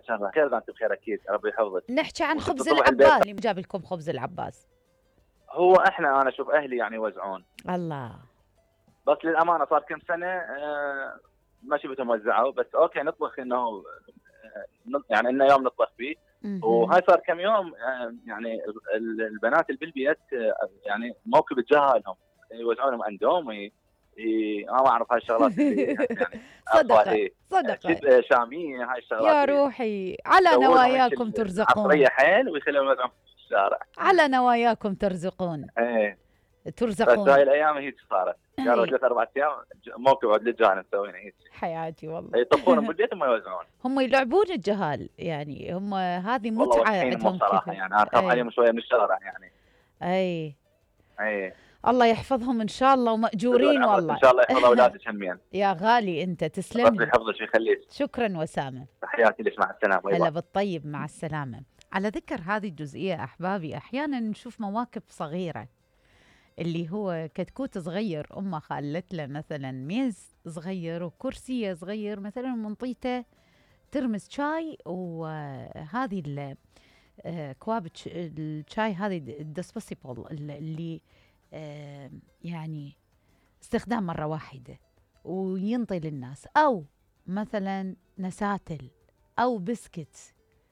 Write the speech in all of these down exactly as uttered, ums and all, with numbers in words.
الله خير، انت بخير اكيد، ربي يحفظك. نحكي عن وشفت خبز طبع العباس، البيت. اللي جاب لكم خبز العباس. هو احنا انا اشوف اهلي يعني يوزعون، الله. بس للامانه صار كم سنه آه، ما شفتهم وزعوا، بس اوكي نطبخ انه آه، نط- يعني انه يوم نطبخ فيه. مهم. وهاي صار كم يوم آه، يعني ال- ال- البنات اللي بالبيت آه، يعني موكب تجاهلهم، يوزعون لهم اندومي. ي- ما اعرف هاي الشغلات اللي يعني اخوه صدقة ايه صدقة. كب- شاميه، هاي الشغلات يا اللي روحي على يدورهم هيك نواياكم العصريه ترزقون. حيل ويخليهم يوزعون في الشارع. على نواياكم ترزقون. ايه بس هاي ترزقون. الايام هيك صارت، قالوا اي ثلاث اربع ايام ج- موكب عود للجان مسوينا هيك. حياتي والله. يطبخون بالبيت وما يوزعون. هم يلعبون الجهال، يعني هم هذه والله متعة وسخين مو عندهم بصراحه، كثر. يعني انا اخاف اي عليهم شويه من الشارع يعني. اي. اي الله يحفظهم ان شاء الله، تدون ومأجورين عمرك ان والله. شاء الله، يحفظ اولادك همين. يا غالي انت تسلم ربي لي. يحفظك ويخليك. شكرا وسامة. تحياتي لك، مع السلامه، باي هلا باي. بالطيب، مع السلامة. على ذكر هذه الجزئية أحبابي، أحيانا نشوف مواقف صغيرة، اللي هو كتكوت صغير أمه خالت له مثلا ميز صغير وكرسي صغير مثلا، منطيته ترمس شاي، وهذه ال- آه، كواب الش- الشاي هذه الدسبوسيبل اللي آه، يعني استخدام مرة واحدة وينطي للناس، أو مثلا نساتل أو بسكت.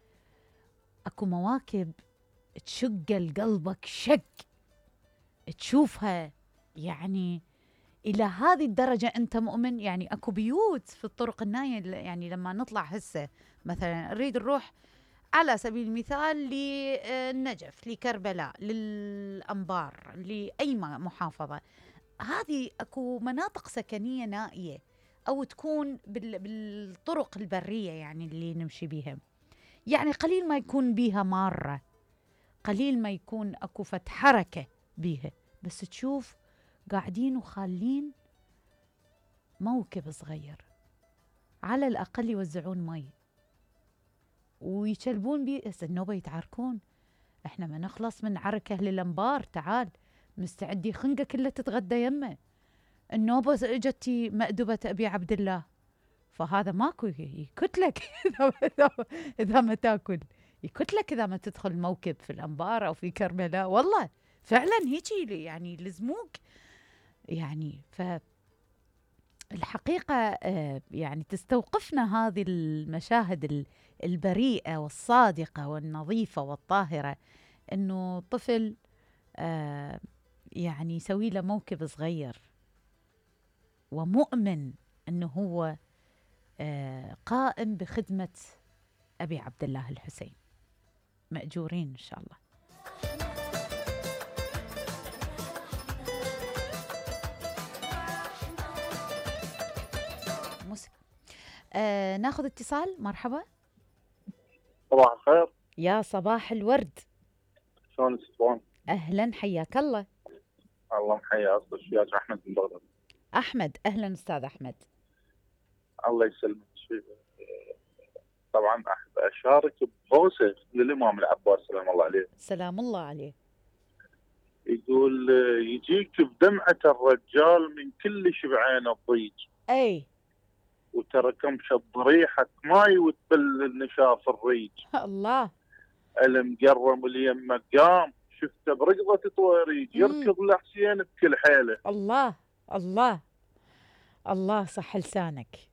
اكو مواكب تشق قلبك شق تشوفها، يعني الى هذه الدرجه انت مؤمن. يعني اكو بيوت في الطرق النايه، يعني لما نطلع هسه مثلا نريد نروح على سبيل المثال للنجف، لكربلاء، للانبار، لاي محافظه، هذه اكو مناطق سكنيه نائيه، او تكون بال- بالطرق البريه يعني اللي نمشي بيها، يعني قليل ما يكون بيها مارة، قليل ما يكون أكو فت حركة بيها، بس تشوف قاعدين وخالين موكب صغير، على الأقل يوزعون مي ويشلبون بيه. هسه النوبة يتعاركون، احنا ما نخلص من عركة للأنبار، تعال مستعدي خنقة كلها تتغدى يمه. النوبة اجتي مأدبة أبي عبد الله، فهذا ماكو يكتلك إذا إذا- إذا ما تاكل، يكتلك إذا ما تدخل موكب في الأنبار أو في كربلاء. والله فعلا هيجي يعني لزموك يعني. فالحقيقة آه، يعني تستوقفنا هذه المشاهد ال- البريئة والصادقة والنظيفة والطاهرة، إنه طفل آه، يعني يسوي له موكب صغير ومؤمن إنه هو آه، قائم بخدمة أبي عبد الله الحسين. مأجورين إن شاء الله. موسيقى. آه ناخذ اتصال. مرحبا. صباح الخير. يا صباح الورد. شلون تسوون؟ أهلا حياك الله. الله محيا اصل الشياج احمد من بغداد. أحمد أهلا أستاذ أحمد. الله يسلمك. طبعا احب اشارك بهوسه للامام العباس سلام الله عليه. سلام الله عليه. يقول يجيك بدمعه الرجال من كل شبعين الضيج، أي وترى كمشة ضريحك ماي وتبل النشاف الريج. الله. المقرم واليمه قام شفته برقضه طويريج، يركض لحسين بكل حيله. الله الله الله، صح لسانك.